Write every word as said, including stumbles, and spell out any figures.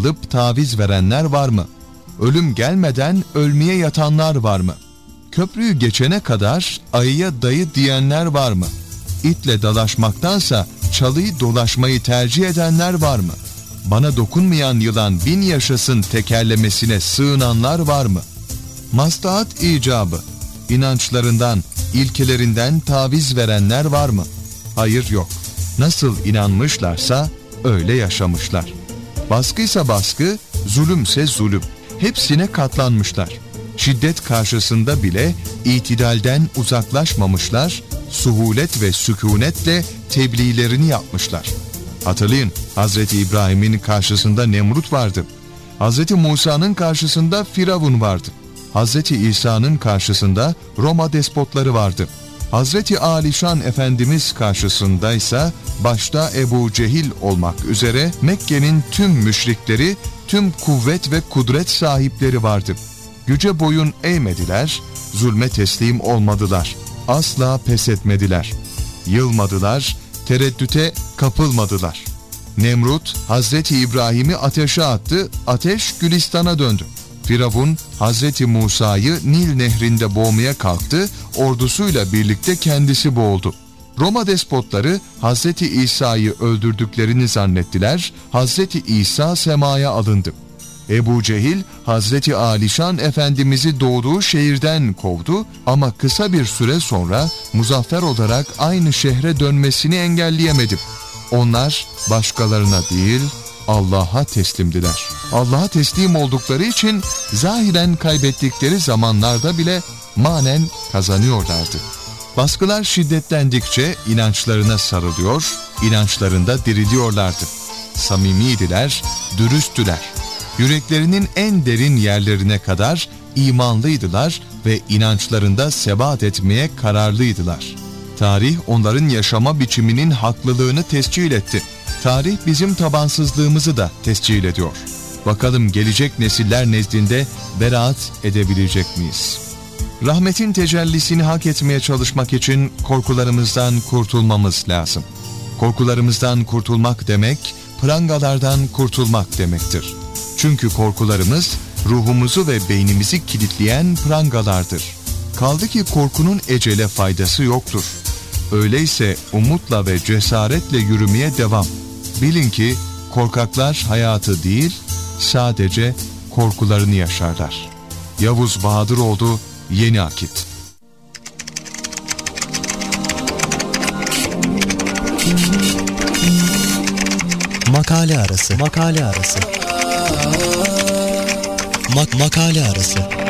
yapılıp taviz verenler var mı? Ölüm gelmeden ölmeye yatanlar var mı? Köprüyü geçene kadar ayıya dayı diyenler var mı? İtle dalaşmaktansa çalıyı dolaşmayı tercih edenler var mı? Bana dokunmayan yılan bin yaşasın tekerlemesine sığınanlar var mı? Maslahat icabı, inançlarından, ilkelerinden taviz verenler var mı? Hayır, yok. Nasıl inanmışlarsa öyle yaşamışlar. Baskıysa baskı, zulümse zulüm. Hepsine katlanmışlar. Şiddet karşısında bile itidalden uzaklaşmamışlar, suhulet ve sükunetle tebliğlerini yapmışlar. Hatırlayın, Hazreti İbrahim'in karşısında Nemrut vardı. Hazreti Musa'nın karşısında Firavun vardı. Hazreti İsa'nın karşısında Roma despotları vardı. Hazreti Alişan Efendimiz karşısındaysa başta Ebu Cehil olmak üzere Mekke'nin tüm müşrikleri, tüm kuvvet ve kudret sahipleri vardı. Güce boyun eğmediler, zulme teslim olmadılar. Asla pes etmediler. Yılmadılar, tereddüte kapılmadılar. Nemrut, Hazreti İbrahim'i ateşe attı, ateş Gülistan'a döndü. Firavun, Hazreti Musa'yı Nil nehrinde boğmaya kalktı, ordusuyla birlikte kendisi boğuldu. Roma despotları Hazreti İsa'yı öldürdüklerini zannettiler, Hazreti İsa semaya alındı. Ebu Cehil, Hazreti Alişan Efendimiz'i doğduğu şehirden kovdu ama kısa bir süre sonra muzaffer olarak aynı şehre dönmesini engelleyemedi. Onlar başkalarına değil, Allah'a teslimdiler. Allah'a teslim oldukları için zahiren kaybettikleri zamanlarda bile manen kazanıyorlardı. Baskılar şiddetlendikçe inançlarına sarılıyor, inançlarında diriliyorlardı. Samimiydiler, dürüsttüler. Yüreklerinin en derin yerlerine kadar imanlıydılar ve inançlarında sebat etmeye kararlıydılar. Tarih onların yaşama biçiminin haklılığını tescil etti. Tarih bizim tabansızlığımızı da tescil ediyor. Bakalım gelecek nesiller nezdinde beraat edebilecek miyiz? Rahmetin tecellisini hak etmeye çalışmak için korkularımızdan kurtulmamız lazım. Korkularımızdan kurtulmak demek, prangalardan kurtulmak demektir. Çünkü korkularımız ruhumuzu ve beynimizi kilitleyen prangalardır. Kaldı ki korkunun ecele faydası yoktur. Öyleyse umutla ve cesaretle yürümeye devam. Bilin ki korkaklar hayatı değil, sadece korkularını yaşarlar. Yavuz Bahadıroğlu, Yeni Akit. Makale arası. Makale arası. Mak makale arası.